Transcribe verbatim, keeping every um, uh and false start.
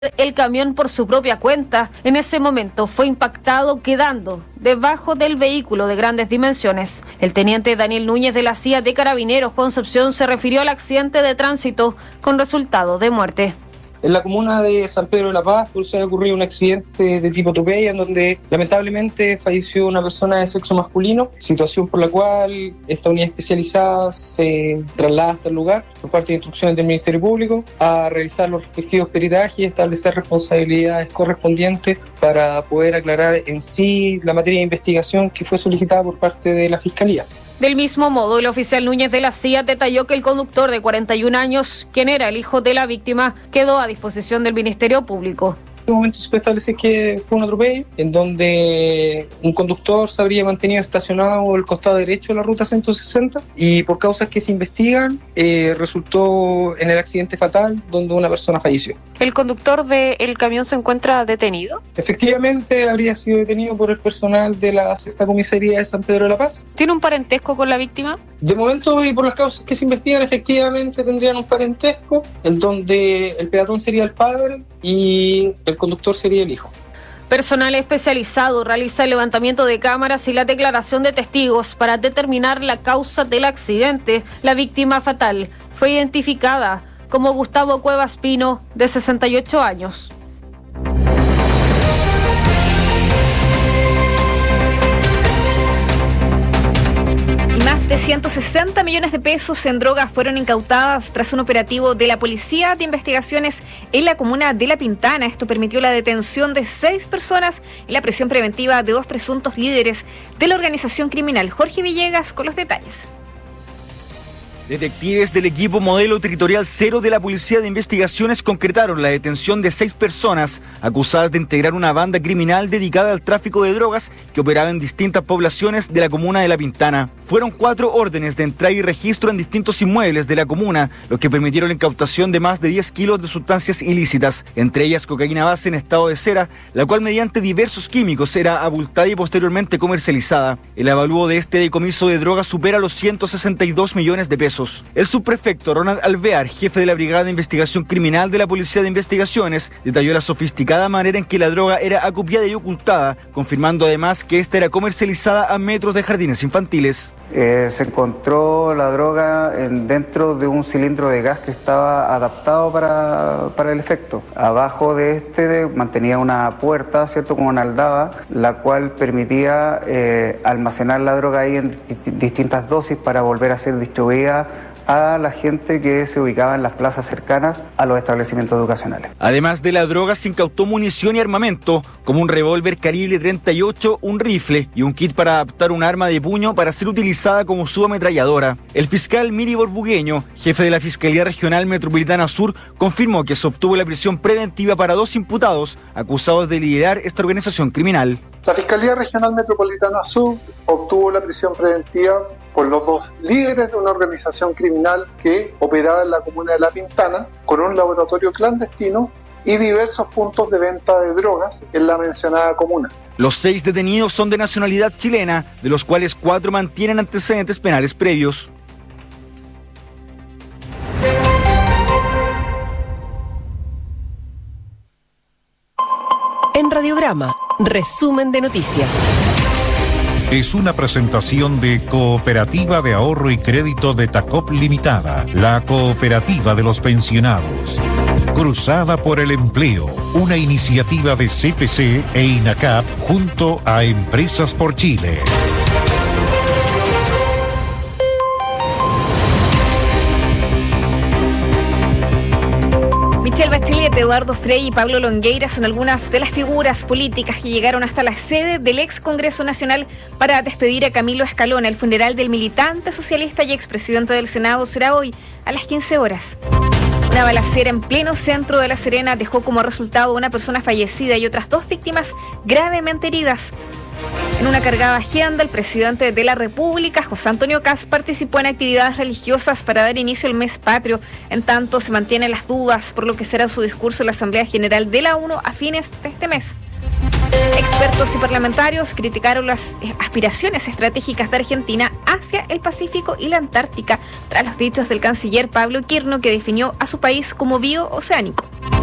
el camión por su propia cuenta. En ese momento fue impactado quedando debajo del vehículo de grandes dimensiones. El teniente Daniel Núñez de la C I A de Carabineros Concepción se refirió al accidente de tránsito con resultado de muerte. En la comuna de San Pedro de la Paz se ha ocurrido un accidente de tipo atropella en donde lamentablemente falleció una persona de sexo masculino, situación por la cual esta unidad especializada se traslada hasta el lugar por parte de instrucciones del Ministerio Público a realizar los respectivos peritajes y establecer responsabilidades correspondientes para poder aclarar en sí la materia de investigación que fue solicitada por parte de la Fiscalía. Del mismo modo, el oficial Núñez de la C I A detalló que el conductor de cuarenta y un años, quien era el hijo de la víctima, quedó a disposición del Ministerio Público. En un momento se puede establecer que fue un atropello, en donde un conductor se habría mantenido estacionado al costado derecho de la ruta ciento sesenta y por causas que se investigan eh, resultó en el accidente fatal donde una persona falleció. ¿El conductor del camión se encuentra detenido? Efectivamente, habría sido detenido por el personal de la sexta comisaría de San Pedro de la Paz. ¿Tiene un parentesco con la víctima? De momento, y por las causas que se investigan, efectivamente tendrían un parentesco, en donde el peatón sería el padre y el conductor sería el hijo. Personal especializado realiza el levantamiento de cámaras y la declaración de testigos para determinar la causa del accidente. La víctima fatal fue identificada como Gustavo Cuevas Pino, de sesenta y ocho años. Más de ciento sesenta millones de pesos en drogas fueron incautadas tras un operativo de la Policía de Investigaciones en la comuna de La Pintana. Esto permitió la detención de seis personas y la prisión preventiva de dos presuntos líderes de la organización criminal. Jorge Villegas con los detalles. Detectives del equipo Modelo Territorial Cero de la Policía de Investigaciones concretaron la detención de seis personas acusadas de integrar una banda criminal dedicada al tráfico de drogas que operaba en distintas poblaciones de la comuna de La Pintana. Fueron cuatro órdenes de entrada y registro en distintos inmuebles de la comuna, los que permitieron la incautación de más de diez kilos de sustancias ilícitas, entre ellas cocaína base en estado de cera, la cual mediante diversos químicos era abultada y posteriormente comercializada. El avalúo de este decomiso de drogas supera los ciento sesenta y dos millones de pesos. El subprefecto Ronald Alvear, jefe de la Brigada de Investigación Criminal de la Policía de Investigaciones, detalló la sofisticada manera en que la droga era acopiada y ocultada, confirmando además que esta era comercializada a metros de jardines infantiles. Eh, se encontró la droga en, dentro de un cilindro de gas que estaba adaptado para, para el efecto. Abajo de este de, mantenía una puerta, ¿cierto?, como una aldaba, la cual permitía eh, almacenar la droga ahí en di- distintas dosis para volver a ser distribuida a la gente que se ubicaba en las plazas cercanas a los establecimientos educacionales. Además de la droga, se incautó munición y armamento, como un revólver calibre treinta y ocho, un rifle y un kit para adaptar un arma de puño para ser utilizada como subametralladora. El fiscal Miri Borbugueño, jefe de la Fiscalía Regional Metropolitana Sur, confirmó que se obtuvo la prisión preventiva para dos imputados acusados de liderar esta organización criminal. La Fiscalía Regional Metropolitana Sur obtuvo la prisión preventiva por los dos líderes de una organización criminal que operaba en la comuna de La Pintana con un laboratorio clandestino y diversos puntos de venta de drogas en la mencionada comuna. Los seis detenidos son de nacionalidad chilena, de los cuales cuatro mantienen antecedentes penales previos. En Radiograma, resumen de noticias. Es una presentación de Cooperativa de Ahorro y Crédito de Tacop Limitada, la cooperativa de los pensionados. Cruzada por el Empleo, una iniciativa de C P C e INACAP junto a Empresas por Chile. Michelle Bachelet, Eduardo Frei y Pablo Longueira son algunas de las figuras políticas que llegaron hasta la sede del ex Congreso Nacional para despedir a Camilo Escalona. El funeral del militante socialista y expresidente del Senado será hoy a las quince horas. Una balacera en pleno centro de La Serena dejó como resultado una persona fallecida y otras dos víctimas gravemente heridas. En una cargada agenda, el presidente de la República, José Antonio Kast, participó en actividades religiosas para dar inicio al mes patrio. En tanto, se mantienen las dudas por lo que será su discurso en la Asamblea General de la ONU a fines de este mes. Expertos y parlamentarios criticaron las aspiraciones estratégicas de Argentina hacia el Pacífico y la Antártica, tras los dichos del canciller Pablo Quirno, que definió a su país como biooceánico.